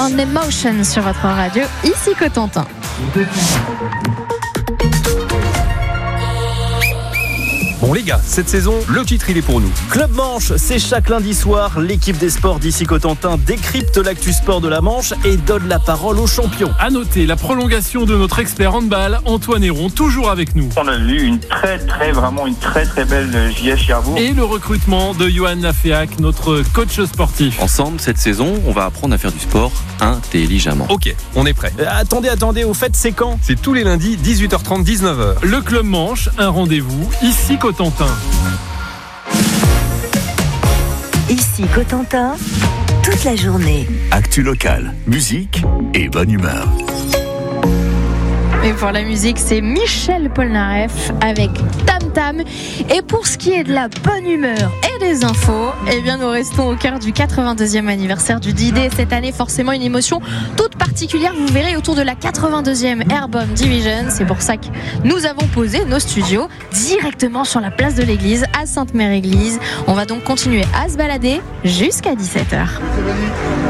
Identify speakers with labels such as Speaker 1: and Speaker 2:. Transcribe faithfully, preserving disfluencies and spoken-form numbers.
Speaker 1: on Emotion sur votre radio, ici Cotentin.
Speaker 2: Bon les gars, cette saison, le titre il est pour nous.
Speaker 3: Club Manche, c'est chaque lundi soir. L'équipe des sports d'ici Cotentin décrypte l'actu sport de la Manche et donne la parole aux champions.
Speaker 2: À noter la prolongation de notre expert handball, Antoine Héron, toujours avec nous.
Speaker 4: On a vu une très très vraiment une très très belle J S Cherbourg.
Speaker 2: Et le recrutement de Johan Laféac, notre coach sportif.
Speaker 5: Ensemble, cette saison, on va apprendre à faire du sport intelligemment.
Speaker 2: Ok, on est prêt.
Speaker 3: Euh, attendez, attendez, au fait, c'est quand ?
Speaker 2: C'est tous les lundis, dix-huit heures trente, dix-neuf heures. Le Club Manche, un rendez-vous, ici Cotentin.
Speaker 6: Ici Cotentin, toute la journée.
Speaker 7: Actu locale, musique et bonne humeur.
Speaker 1: Et pour la musique, c'est Michel Polnareff avec Tam Tam. Et pour ce qui est de la bonne humeur et des infos, eh bien nous restons au cœur du quatre-vingt-deuxième anniversaire du D-Day. Cette année, forcément une émotion toute particulière. Vous verrez autour de la quatre-vingt-deuxième Airborne Division. C'est pour ça que nous avons posé nos studios directement sur la place de l'église à Sainte-Mère-Église. On va donc continuer à se balader jusqu'à dix-sept heures.